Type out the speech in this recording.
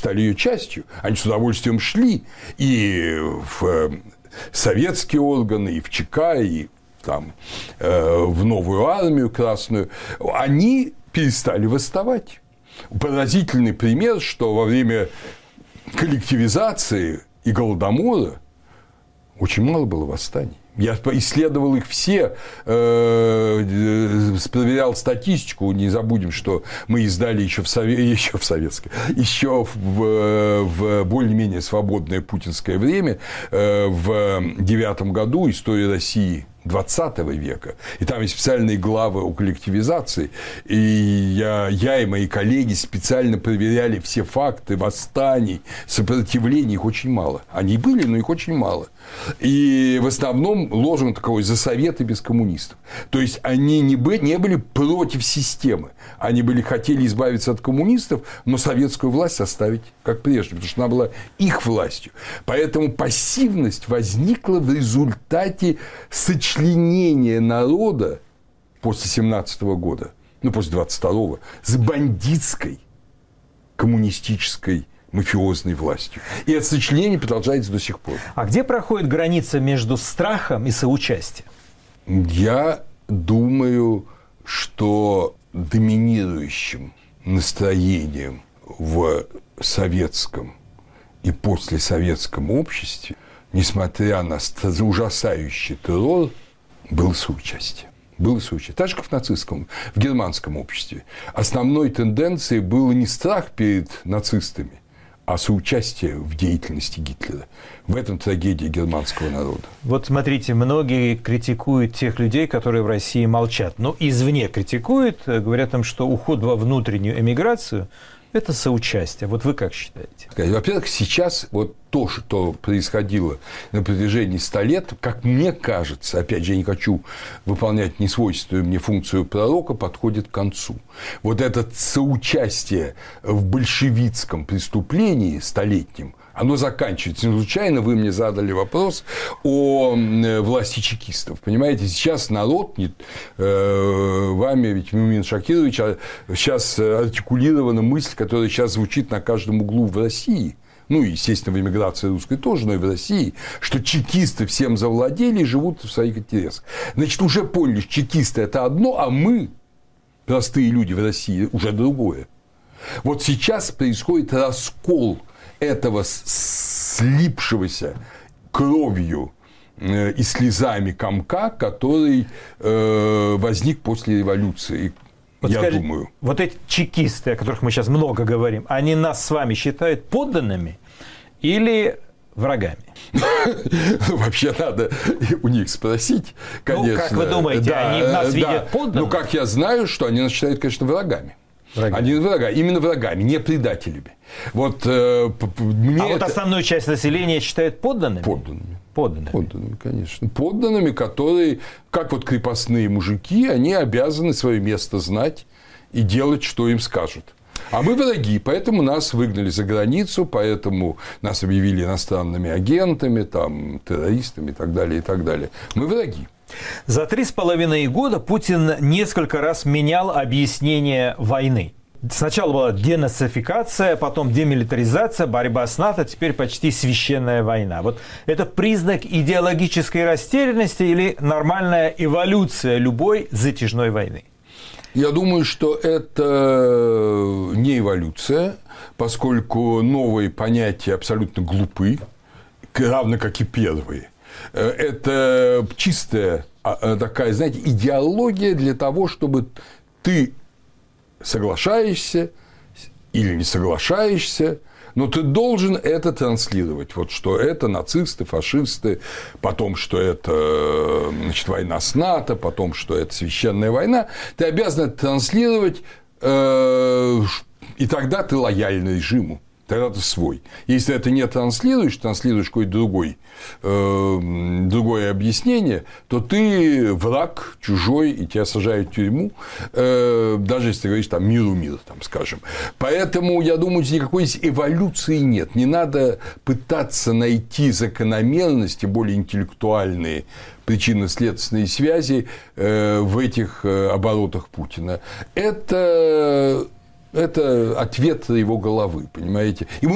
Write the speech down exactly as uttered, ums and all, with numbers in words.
стали ее частью. Они с удовольствием шли и в советские органы, и в ЧК, и там, э, в новую армию красную. Они перестали восставать. Поразительный пример, что во время коллективизации и Голодомора очень мало было восстаний. Я исследовал их все, э, проверял статистику. Не забудем, что мы издали еще в, сове, еще в советское, еще в, в более-менее свободное путинское время, э, в девятом году «История России двадцатого века, и там есть специальные главы о коллективизации, и я, я и мои коллеги специально проверяли все факты восстаний, сопротивлений, их очень мало. Они были, но их очень мало. И в основном лозунг такой: за советы без коммунистов. То есть они не были, не были против системы, они были, хотели избавиться от коммунистов, но советскую власть оставить как прежде, потому что она была их властью. Поэтому пассивность возникла в результате сочленения народа после семнадцатого года, ну, после двадцать второго, с бандитской, коммунистической, мафиозной властью. И это сочленение продолжается до сих пор. А где проходит граница между страхом и соучастием? Я думаю, что доминирующим настроением в советском и послесоветском обществе, несмотря на ужасающий террор, было соучастие. Было соучастие. Так же, как в нацистском, в германском обществе. Основной тенденцией был не страх перед нацистами, а соучастие в деятельности Гитлера. В этом трагедия германского народа. Вот смотрите, многие критикуют тех людей, которые в России молчат. Но извне критикуют, говорят им, что уход во внутреннюю эмиграцию – это соучастие. Вот вы как считаете? Во-первых, сейчас вот то, что происходило на протяжении ста лет, как мне кажется, опять же, я не хочу выполнять несвойственную мне функцию пророка, подходит к концу. Вот это соучастие в большевистском преступлении столетнем, оно заканчивается. Не случайно вы мне задали вопрос о власти чекистов. Понимаете, сейчас народ, не, э, вами, ведь Мумин Шакирович, а сейчас артикулирована мысль, которая сейчас звучит на каждом углу в России, ну, естественно, в эмиграции русской тоже, но и в России, что чекисты всем завладели и живут в своих интересах. Значит, уже поняли, что чекисты – это одно, а мы, простые люди в России, уже другое. Вот сейчас происходит раскол этого слипшегося кровью и слезами комка, который возник после революции, вот я скажите, думаю. Вот эти чекисты, о которых мы сейчас много говорим, они нас с вами считают подданными или врагами? Вообще надо у них спросить, конечно. Ну, как вы думаете, да, они в нас да. видят подданными? Ну, как я знаю, что они нас считают, конечно, врагами. Врагами. Они врага, именно врагами, не предателями. Вот, э, мне а это... вот основную часть населения считают подданными? Подданными. Подданными. Подданными, конечно. Подданными, которые, как вот крепостные мужики, они обязаны свое место знать и делать, что им скажут. А мы враги, поэтому нас выгнали за границу, поэтому нас объявили иностранными агентами, там, террористами и так далее, и так далее. Мы враги. За три с половиной года Путин несколько раз менял объяснение войны. Сначала была денацификация, потом демилитаризация, борьба с НАТО, теперь почти священная война. Вот это признак идеологической растерянности или нормальная эволюция любой затяжной войны? Я думаю, что это не эволюция, поскольку новые понятия абсолютно глупы, равно как и первые. Это чистая такая, знаете, идеология для того, чтобы ты соглашаешься или не соглашаешься, но ты должен это транслировать. Вот что это нацисты, фашисты, потом, что это, значит, война с НАТО, потом, что это священная война. Ты обязан это транслировать, и тогда ты лояльный режиму. Тогда ты свой. Если это не транслируешь, транслируешь какое-то другое, э, другое объяснение, то ты враг, чужой, и тебя сажают в тюрьму, э, даже если ты говоришь там миру мир, там, скажем. Поэтому, я думаю, здесь никакой эволюции нет. Не надо пытаться найти закономерности, более интеллектуальные причинно-следственные связи э, в этих э, оборотах Путина. Это... Это ответ его головы, понимаете? Ему